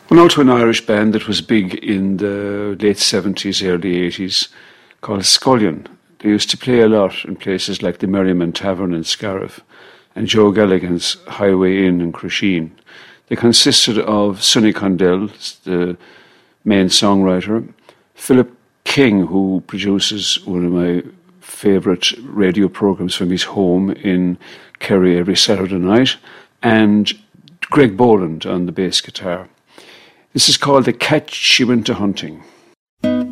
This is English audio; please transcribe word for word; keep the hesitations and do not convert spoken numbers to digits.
Well, now to an Irish band that was big in the late seventies, early eighties, called Scullion. They used to play a lot in places like the Merriman Tavern in Scariff and Joe Galligan's Highway Inn in Crusheen. They consisted of Sonny Condell, the main songwriter, Philip King, who produces one of my favourite radio programmes from his home in Kerry every Saturday night, and Greg Boland on the bass guitar. This is called The Cat She Went a Hunting.